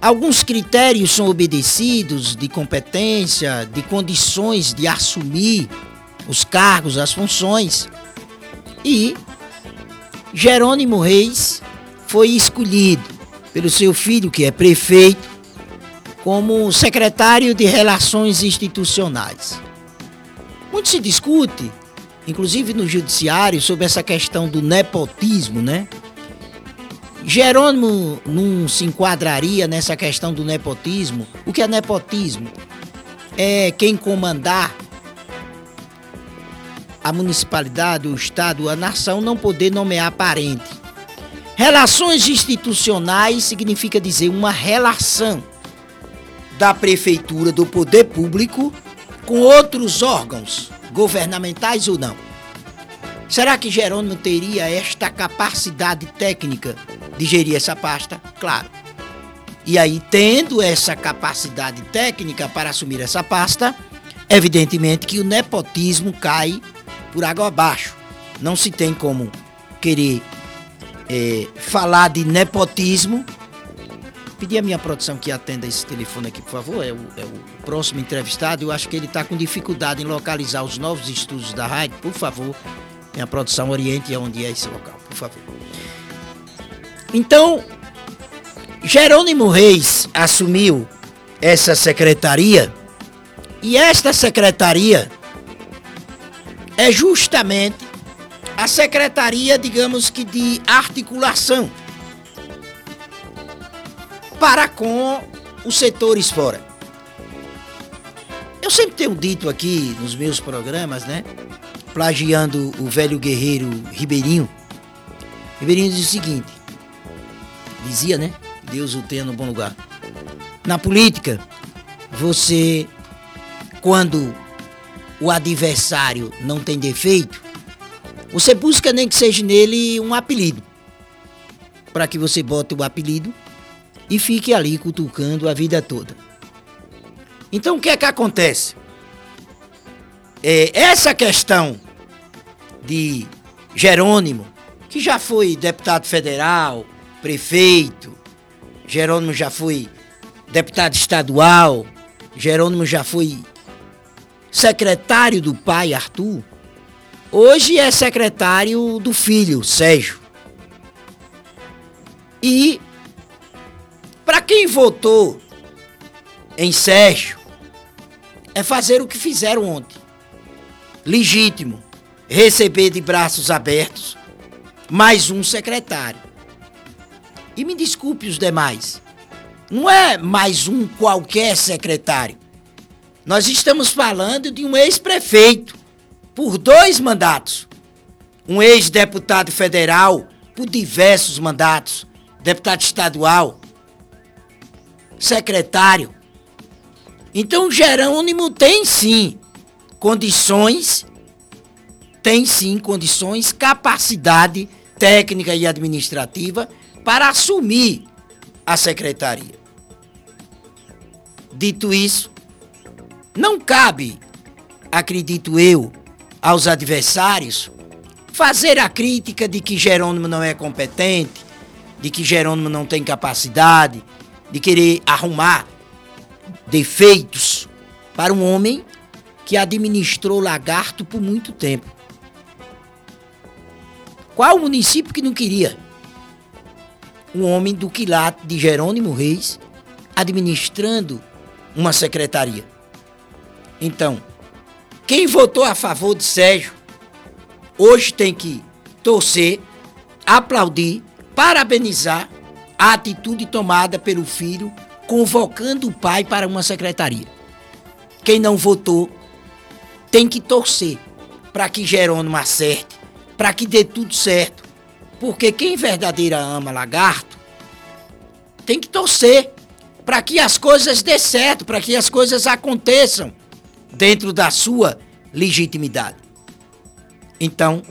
Alguns critérios são obedecidos de competência, de condições de assumir os cargos, as funções. E Jerônimo Reis foi escolhido pelo seu filho, que é prefeito, como secretário de Relações Institucionais. Muito se discute, inclusive no judiciário, sobre essa questão do nepotismo, né? Jerônimo não se enquadraria nessa questão do nepotismo. O que é nepotismo? É quem comandar a municipalidade, o estado, a nação, não poder nomear parente. Relações institucionais significa dizer uma relação da prefeitura, do poder público, com outros órgãos, governamentais ou não. Será que Jerônimo teria esta capacidade técnica de gerir essa pasta? Claro. E aí, tendo essa capacidade técnica para assumir essa pasta, evidentemente que o nepotismo cai por água abaixo. Não se tem como querer falar de nepotismo. Pedir a minha produção que atenda esse telefone aqui, por favor. É o próximo entrevistado. Eu acho que ele está com dificuldade em localizar os novos estúdios da rádio. Por favor, minha produção oriente onde é esse local, por favor. Então, Jerônimo Reis assumiu essa secretaria, e esta secretaria é justamente a secretaria, digamos que de articulação para com os setores fora. Eu sempre tenho dito aqui nos meus programas, né, plagiando o velho guerreiro Ribeirinho. Ribeirinho diz o seguinte, dizia, né, Deus o tenha no bom lugar. Na política, você, quando o adversário não tem defeito, você busca nem que seja nele um apelido, para que você bote o apelido e fique ali cutucando a vida toda. Então, o que é que acontece? Essa questão de Jerônimo, que já foi deputado federal, prefeito, Jerônimo já foi deputado estadual, Jerônimo já foi secretário do pai, Arthur, hoje é secretário do filho, Sérgio. E para quem votou em Sérgio, é fazer o que fizeram ontem. Legítimo, receber de braços abertos mais um secretário. E me desculpe os demais, não é mais um qualquer secretário. Nós estamos falando de um ex-prefeito por 2 mandatos, um ex-deputado federal por diversos mandatos, deputado estadual, secretário. Então Jerônimo tem sim condições, capacidade técnica e administrativa para assumir a secretaria. Dito isso, não cabe, acredito eu, aos adversários fazer a crítica de que Jerônimo não é competente, de que Jerônimo não tem capacidade, de querer arrumar defeitos para um homem que administrou Lagarto por muito tempo. Qual município que não queria um homem do quilate de Jerônimo Reis administrando uma secretaria? Então, quem votou a favor de Sérgio, hoje tem que torcer, aplaudir, parabenizar a atitude tomada pelo filho, convocando o pai para uma secretaria. Quem não votou, tem que torcer para que Jerônimo acerte, para que dê tudo certo. Porque quem verdadeira ama Lagarto, tem que torcer para que as coisas dê certo, para que as coisas aconteçam dentro da sua legitimidade. Então,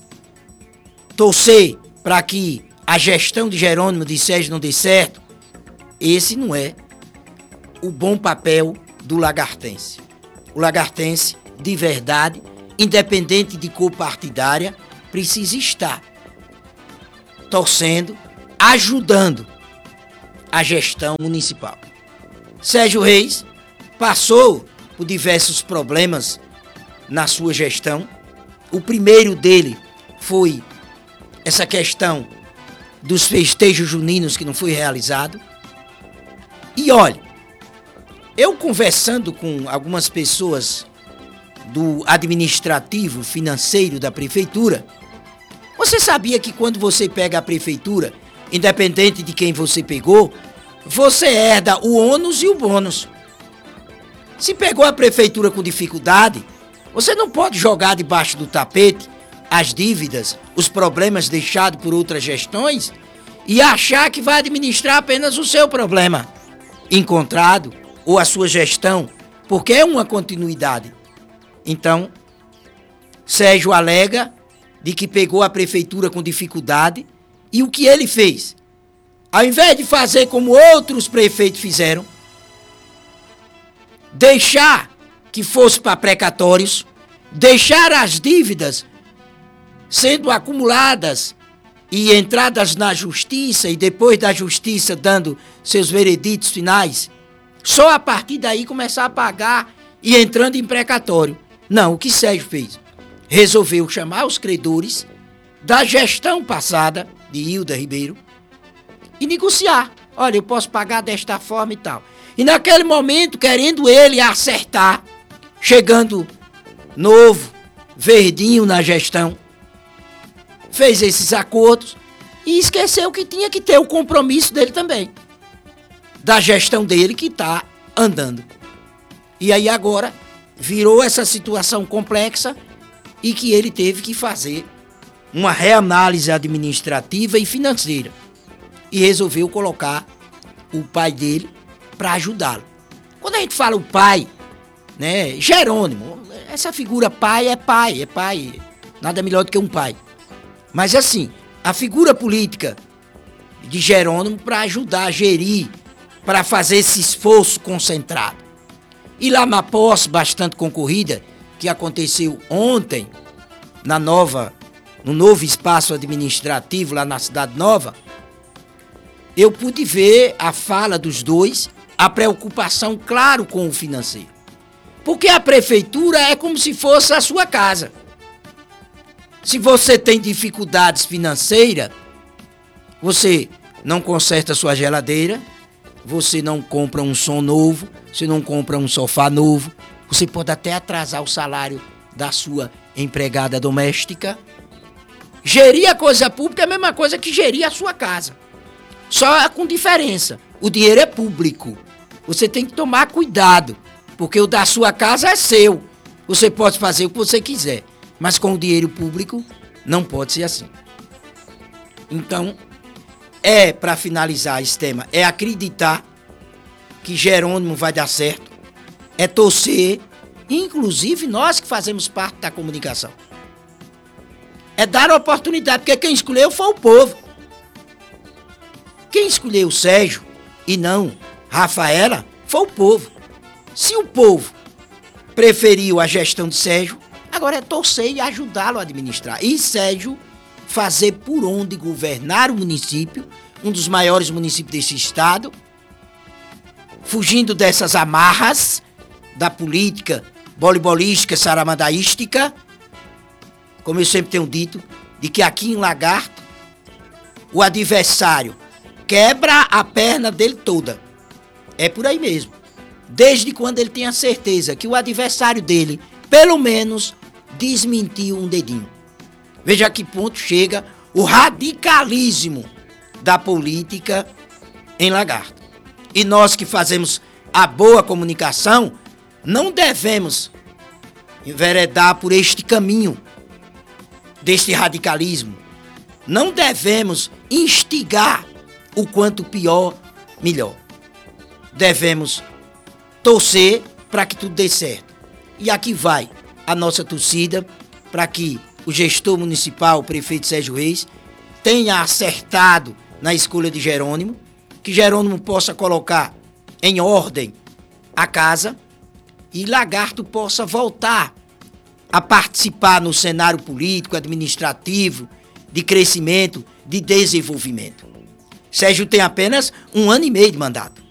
torcer para que a gestão de Jerônimo de Sérgio não dê certo, esse não é o bom papel do lagartense. O lagartense, de verdade, independente de cor partidária, precisa estar torcendo, ajudando a gestão municipal. Sérgio Reis passou por diversos problemas na sua gestão. O primeiro dele foi essa questão dos festejos juninos que não foi realizado. E olha, eu conversando com algumas pessoas do administrativo financeiro da prefeitura, você sabia que quando você pega a prefeitura, independente de quem você pegou, você herda o ônus e o bônus. Se pegou a prefeitura com dificuldade, você não pode jogar debaixo do tapete as dívidas, os problemas deixados por outras gestões e achar que vai administrar apenas o seu problema encontrado ou a sua gestão, porque é uma continuidade. Então, Sérgio alega de que pegou a prefeitura com dificuldade e o que ele fez? Ao invés de fazer como outros prefeitos fizeram, deixar que fosse para precatórios, deixar as dívidas sendo acumuladas e entradas na justiça e depois da justiça dando seus vereditos finais, só a partir daí começar a pagar e entrando em precatório. Não, o que Sérgio fez? Resolveu chamar os credores da gestão passada de Hilda Ribeiro e negociar. Olha, eu posso pagar desta forma e tal. E naquele momento, querendo ele acertar, chegando novo, verdinho na gestão, fez esses acordos e esqueceu que tinha que ter o compromisso dele também, da gestão dele que está andando. E aí agora virou essa situação complexa e que ele teve que fazer uma reanálise administrativa e financeira. E resolveu colocar o pai dele para ajudá-lo. Quando a gente fala o pai, né, Jerônimo, essa figura pai, nada melhor do que um pai. Mas assim, a figura política de Jerônimo para ajudar a gerir, para fazer esse esforço concentrado. E lá na posse bastante concorrida, que aconteceu ontem, no novo espaço administrativo lá na Cidade Nova, eu pude ver a fala dos dois, a preocupação, claro, com o financeiro. Porque a prefeitura é como se fosse a sua casa. Se você tem dificuldades financeiras, você não conserta a sua geladeira, você não compra um som novo, você não compra um sofá novo, você pode até atrasar o salário da sua empregada doméstica. Gerir a coisa pública é a mesma coisa que gerir a sua casa. Só com diferença. O dinheiro é público. Você tem que tomar cuidado, porque o da sua casa é seu. Você pode fazer o que você quiser, mas com o dinheiro público não pode ser assim. Então, para finalizar esse tema, é acreditar que Jerônimo vai dar certo, é torcer, inclusive nós que fazemos parte da comunicação. É dar oportunidade, porque quem escolheu foi o povo. Quem escolheu o Sérgio e não Rafaela foi o povo. Se o povo preferiu a gestão de Sérgio, agora é torcer e ajudá-lo a administrar. E Sérgio fazer por onde governar o município, um dos maiores municípios desse estado, fugindo dessas amarras da política voleibolística, saramandaística, como eu sempre tenho dito, de que aqui em Lagarto, o adversário quebra a perna dele toda. É por aí mesmo. Desde quando ele tem a certeza que o adversário dele, pelo menos, desmentiu um dedinho. Veja a que ponto chega o radicalismo da política em Lagarto. E nós que fazemos a boa comunicação, não devemos enveredar por este caminho deste radicalismo. Não devemos instigar o quanto pior, melhor. Devemos torcer para que tudo dê certo. E aqui vai a nossa torcida para que o gestor municipal, o prefeito Sérgio Reis, tenha acertado na escolha de Jerônimo, que Jerônimo possa colocar em ordem a casa e Lagarto possa voltar a participar no cenário político, administrativo, de crescimento, de desenvolvimento. Sérgio tem apenas 1 ano e meio de mandato.